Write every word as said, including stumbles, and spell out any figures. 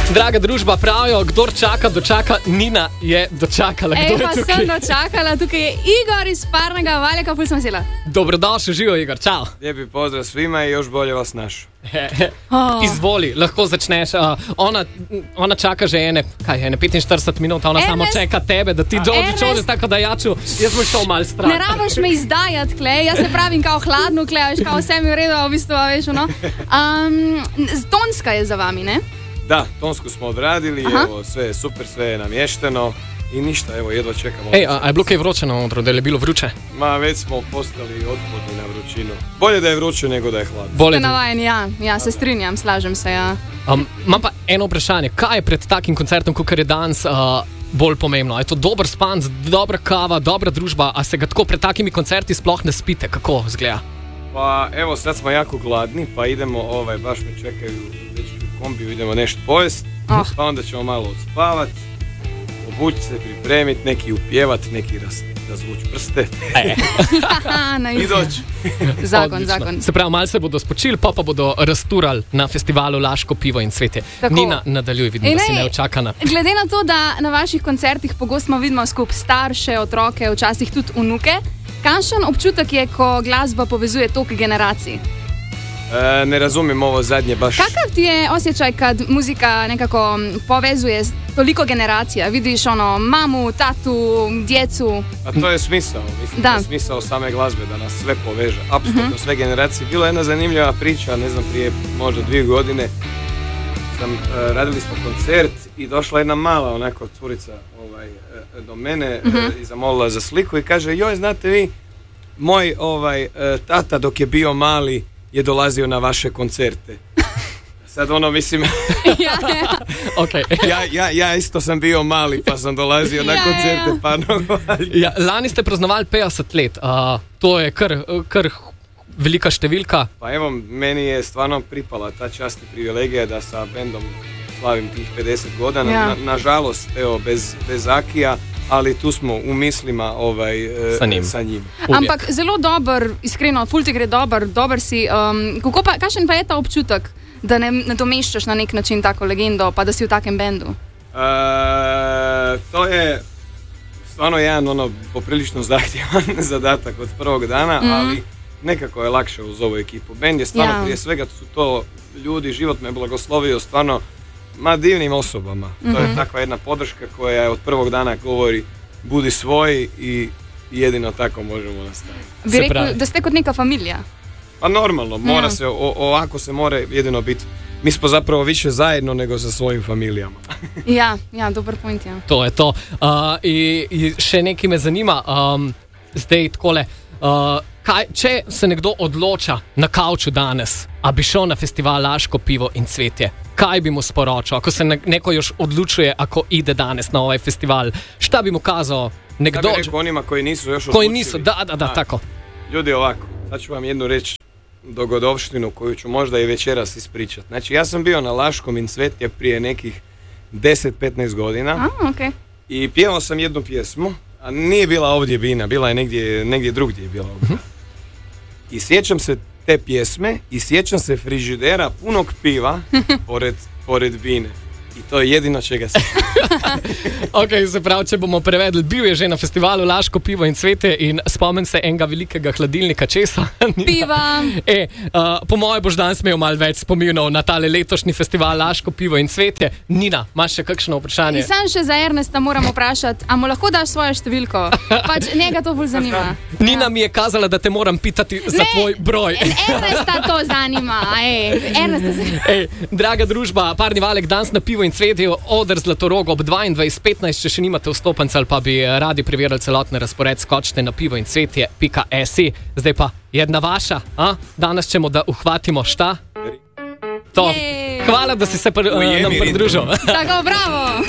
Draga družba, pravijo, kdor čaka, dočaka. Nina je dočakala. Kdo Ej, pa je tukaj? sem dočakala, tukaj je Igor iz Parnega Valjaka, ful sem vesela. Dobrodošli, živo Igor, čao. Lijepi pozdrav svima i još bolje vas našo. Oh. Izvoli, lahko začneš. Uh, ona, ona čaka že ene, kaj, ene petinštirideset minut, ona Ernest, samo čaka tebe, da ti dođeš, Ernest, čovjek, tako da jaču, jaz bom šel malo stran. Ne rabiš me izdajati, klej, jaz se pravim kao hladno, klej, veš, kao vse mi v redu, v bistvu, veš, ono. Um, tonska je za vami, ne? Da, tonsku smo odradili, Aha. evo, sve je super, sve je namješteno i ništa, evo, jedva čekamo. Ej, a, a je bilo kaj vroče na odru, da je bilo vruće? Ma, već smo postali otporni na vrućinu. Bolje da je vruće nego da je hladno. Bolje Ste da- navajeni, ja, ja se strinjam, slažem se, ja. Um, imam pa eno vprašanje, kaj je pred takim koncertom, kot je danes, uh, bolj pomembno? Je to dober spanc, dobra kava, dobra družba, a se ga tako pred takimi koncerti sploh ne spite? Kako izgleda? Pa, evo, sad smo jako gladni, pa idemo, ovaj, baš me čekaju već u kombiju, idemo nešto pojest, Oh. pa onda ćemo malo odspavat, obući se, pripremit, neki upjevat, neki raz, razvuć prste E, Haha, na i isto. doći. Zakon, odlično. zakon. Se pravi, malo se bodo spočili, pa pa bodo rasturali na festivalu Laško pivo in cvetje. Tako. Nina, nadaljuj, vidim, Ej, da si ne, neočakana. Glede na to, da na vaših koncertih pogosto vidimo skup starše, otroke, včasih tudi vnuke, kakšen občutek je, ko glasba povezuje toliko generacij? E, ne razumijem ovo zadnje baš. Kakav ti je osjećaj, kad muzika nekako povezuje s toliko generacija? Vidiš ono, mamu, tatu, djecu. A to je smisao, mislim Da. da je smisao same glazbe, da nas sve poveže, apsolutno sve generacije. Bila je jedna zanimljiva priča, ne znam, prije možda dvije godine, sam, e, radili smo koncert i došla jedna mala onako curica ovaj, e, do mene e, i zamolila za sliku i kaže, joj, znate vi, moj ovaj, e, tata dok je bio mali je dolazio na vaše koncerte. Sad ono, mislim, Ja, ja. Okay. ja, ja, ja isto sam bio mali pa sam dolazio na Ja, koncerte, ja. pa no, Ja, lani ste praznovali petdeset let, uh, to je kar, kar velika številka. Pa evo, meni je stvarno pripala ta čast i privilegija da sa bendom slavim tih pedeset godina. Ja. Na, nažalost, evo, bez, bez Akija, ali tu smo u mislima ovaj, e, Sa njim. Sa njim. Uvijek. Ampak zelo dober, iskreno, ful ti gre dober, dober si. Um, kako pa, kakšen pa je ta občutek, da ne nadomeščaš na nek način tako legendo, pa da si v takem bendu? E, to je stvarno jedan ono poprilično zahtjevan zadatak od prvog dana, Mhm. ali nekako je lakše uz ovu ekipu. Bend je stvarno, Ja. prije svega su to ljudi, život me blagoslovio stvarno ma divnim osobama. To Mhm. je takva jedna podrška koja je od prvog dana govori budi svoj i jedino tako možemo nastaviti. Bi Se rekel, pravi. da ste kot neka familija. Pa normalno, mora Ja. se, o, ovako se mora jedino biti. Mi smo zapravo više zajedno nego sa svojim familijama. Ja, ja, dober point, ja. To je to. Uh, in, in še nekaj me zanima, um, zdaj takole. Uh, kaj, če se nekdo odloča na kavču danes, a bi šel na festival Laško pivo in cvetje, kaj bi mu sporočil, ako se ne, neko još odločuje, ako ide danes na ovaj festival? Šta bi mu kazao Da nekdo? bi rekao onima koji nisu još Koji odlučili. nisu, da, da, da, tako. Ljudi, ovako, sad ću vam jednu reći dogodovštinu koju ću možda i večeras ispričat. Znači, ja sam bio na Laškom in cvetje prije nekih deset do petnaest godina A, okej. i pjevao sam jednu pjesmu, a nije bila ovdje Bina, bila je negdje, negdje drugdje je bila ovdje. I sjećam se te pjesme i sjećam se frižidera punog piva pored, pored Bine. I to je jedino čega se... Ok, se pravi, če bomo prevedli, bil je že na festivalu Laško pivo in cvetje in spomnim se enega velikega hladilnika česa. Piva. E, uh, po mojem boš danes imel malo več spominov na tale letošnji festival Laško pivo in cvetje. Nina, imaš še kakšno vprašanje? In sam še za Ernesta moram vprašati, a mu lahko daš svojo številko? Pač njega to bolj zanima. Nina mi je kazala, da te moram pitati za Ne, tvoj broj. Ernesta to zanima, ej, Ernesta zanima. Ej, draga družba, Parni Valjak, danes na pivo in cvetje, oder Zlatoroga ob dvaindvajset petnajst, če še nimate vstopence ali pa bi radi preverili celotni razpored, skočite na pivo in cvetje pika si. Zdaj pa jedna vaša, a? Danes ćemo da uhvatimo šta? To. Jej. Hvala, da si se pr- Ujemi nam ritem. pridružil. Tako, bravo.